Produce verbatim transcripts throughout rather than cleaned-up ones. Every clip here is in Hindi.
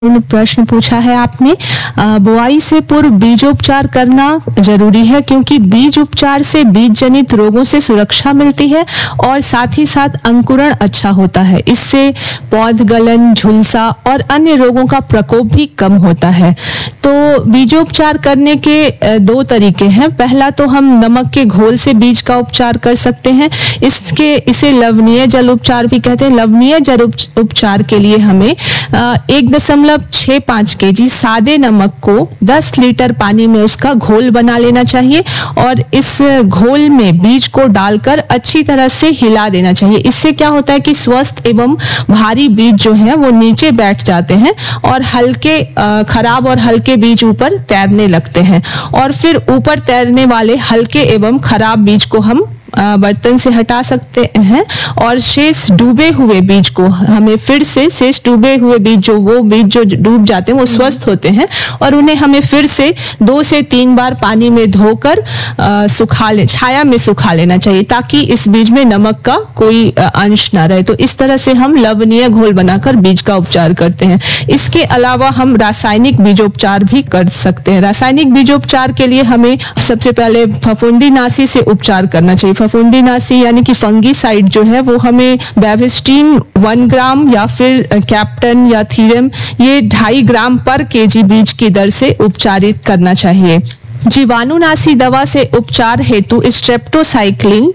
प्रश्न पूछा है आपने। बुआई से पूर्व बीजोपचार करना जरूरी है क्योंकि बीज उपचार से बीज जनित रोगों से सुरक्षा मिलती है और साथ ही साथ अंकुरण अच्छा होता है। इससे पौध गलन, झुलसा और अन्य रोगों का प्रकोप भी कम होता है। तो बीजोपचार करने के दो तरीके हैं। पहला तो हम नमक के घोल से बीज का उपचार कर सकते हैं। इसके इसे लवणीय जल उपचार भी कहते हैं। लवणीय जल उपचार के लिए हमें एक दशमलव छह पाँच के जी सादे नमक को दस लीटर पानी में उसका घोल बना लेना चाहिए और इस घोल में बीज को डालकर अच्छी तरह से हिला देना चाहिए। इससे क्या होता है कि स्वस्थ एवं भारी बीज जो है वो नीचे बैठ जाते हैं और हल्के खराब और हल्के बीज ऊपर तैरने लगते हैं और फिर ऊपर तैरने वाले हल्के एवं खराब बीज को हम बर्तन से हटा सकते हैं और शेष डूबे हुए बीज को हमें फिर से शेष डूबे हुए बीज जो वो बीज जो डूब जाते हैं वो स्वस्थ होते हैं और उन्हें हमें फिर से दो से तीन बार पानी में धोकर सुखा ले छाया में सुखा लेना चाहिए ताकि इस बीज में नमक का कोई अंश ना रहे। तो इस तरह से हम लवणीय घोल बनाकर बीज का उपचार करते हैं। इसके अलावा हम रासायनिक बीजोपचार भी कर सकते हैं। रासायनिक बीजोपचार के लिए हमें सबसे पहले फफूंदीनाशी से उपचार करना चाहिए। फफूंदीनाशी यानी कि फंगीसाइड जो है वो हमें बेविस्टीन वन ग्राम या फिर कैप्टन या थीरम ये ढाई ग्राम पर केजी बीज की दर से उपचारित करना चाहिए। जीवाणुनाशी दवा से उपचार हेतु स्ट्रेप्टोसाइक्लिन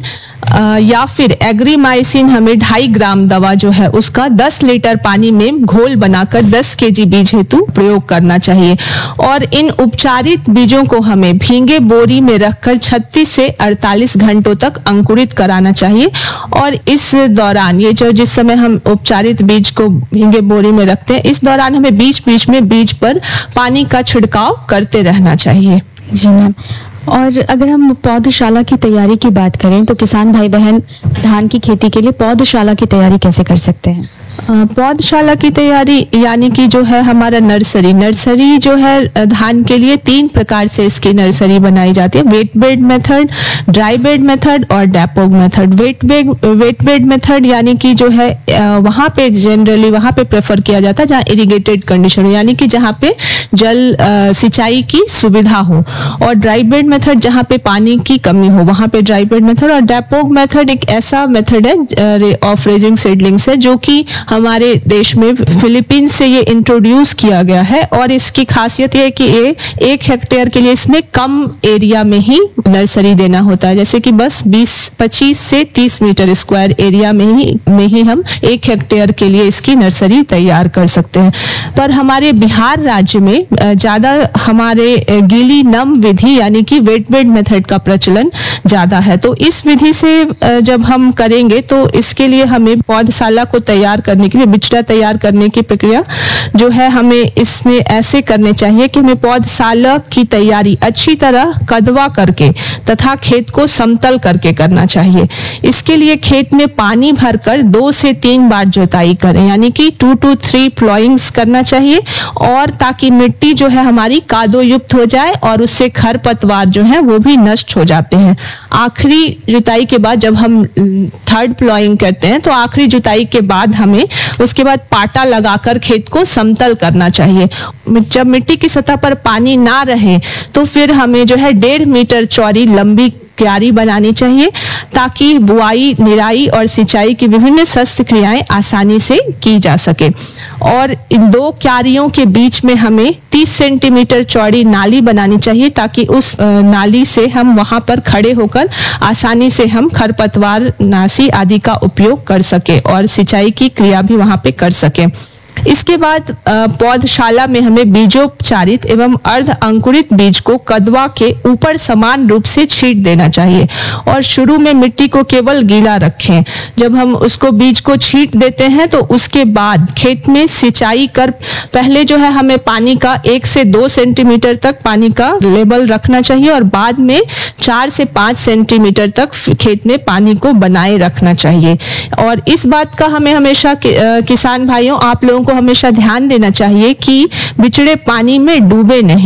या फिर एग्रीमाइसिन हमें ढाई ग्राम दवा जो है उसका दस लीटर पानी में घोल बनाकर दस केजी बीज हेतु प्रयोग करना चाहिए और इन उपचारित बीजों को हमें भींगे बोरी में रखकर छत्तीस से अड़तालीस घंटों तक अंकुरित कराना चाहिए और इस दौरान ये जो जिस समय हम उपचारित बीज को भींगे बोरी में रखते हैं इस दौरान हमें बीच बीच में बीज पर पानी का छिड़काव करते रहना चाहिए। जी मैम, और अगर हम पौधशाला की तैयारी की बात करें तो किसान भाई बहन धान की खेती के लिए पौधशाला की तैयारी कैसे कर सकते हैं? पौधशाला की तैयारी यानी कि जो है हमारा नर्सरी नर्सरी जो है धान के लिए तीन प्रकार से इसकी नर्सरी बनाई जाती है। Wait bed method, dry bed method और dapog method. Wait bed wait bed method यानी कि जो है वहाँ पे जनरली वहाँ पे प्रेफर किया जाता है जहाँ इरिगेटेड कंडीशन यानी कि जहाँ पे जल सिंचाई की सुविधा हो और ड्राई बेड मेथड जहाँ पे पानी की कमी हो वहाँ पे ड्राई बेड मेथड और डैपोग मेथड एक ऐसा मेथड है ऑफ रेजिंग सीडलिंग्स है जो कि हमारे देश में फिलीपींस से ये इंट्रोड्यूस किया गया है और इसकी खासियत ये है कि ये एक हेक्टेयर के लिए इसमें कम एरिया में ही नर्सरी देना होता है। जैसे कि बस बीस पच्चीस से तीस मीटर स्क्वायर एरिया में ही में ही हम एक हेक्टेयर के लिए इसकी नर्सरी तैयार कर सकते हैं। पर हमारे बिहार राज्य में ज्यादा हमारे गीली नम विधि यानी कि वेट बेड मेथड का प्रचलन ज्यादा है। तो इस विधि से जब हम करेंगे तो इसके लिए हमें पौधशाला को तैयार करने के लिए बिचड़ा तैयार करने की प्रक्रिया जो है हमें इसमें ऐसे करने चाहिए कि हमें पौधशाला की तैयारी अच्छी तरह कदवा करके तथा खेत को समतल करके करना चाहिए। इसके लिए खेत में पानी भरकर दो से तीन बार जुताई करें यानी कि टू टू थ्री प्लॉइंग्स करना चाहिए और ताकि मिट्टी जो है हमारी कादो युक्त हो जाए और उससे खरपतवार जो है वो भी नष्ट हो जाते हैं। आखिरी जुताई के बाद जब हम थर्ड प्लॉइंग करते हैं तो आखिरी जुताई के बाद हमें उसके बाद पाटा लगाकर खेत को समतल करना चाहिए। जब मिट्टी की सतह पर पानी ना रहे तो फिर हमें जो है डेढ़ मीटर चौड़ी लंबी क्यारी बनानी चाहिए ताकि बुआई, निराई और सिंचाई की विभिन्न शस्त्र क्रियाएं आसानी से की जा सके। और इन दो क्यारियों के बीच में हमें तीस सेंटीमीटर चौड़ी नाली बनानी चाहिए ताकि उस नाली से हम वहां पर खड़े होकर आसानी से हम खरपतवार नाशी आदि का उपयोग कर सके और सिंचाई की क्रिया भी वहां पे कर सके। इसके बाद पौधशाला में हमें बीजोपचारित एवं अर्ध अंकुरित बीज को कदवा के ऊपर समान रूप से छींट देना चाहिए और शुरू में मिट्टी को केवल गीला रखें। जब हम उसको बीज को छींट देते हैं तो उसके बाद खेत में सिंचाई कर पहले जो है हमें पानी का एक से दो सेंटीमीटर तक पानी का लेवल रखना चाहिए और बाद में चार से पांच सेंटीमीटर तक खेत में पानी को बनाए रखना चाहिए। और इस बात का हमें हमेशा किसान भाइयों आप लोगों को हमेशा ध्यान देना चाहिए कि बिचड़े पानी में डूबे नहीं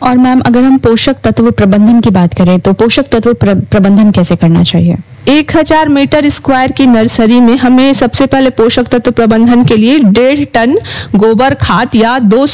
और मैम अगर हम पोषक तत्व प्रबंधन की बात करें तो पोषक तत्व प्र, प्रबंधन कैसे करना चाहिए? एक हजार मीटर स्क्वायर की नर्सरी में हमें सबसे पहले पोषक तत्व प्रबंधन के लिए डेढ़ टन गोबर खाद या दो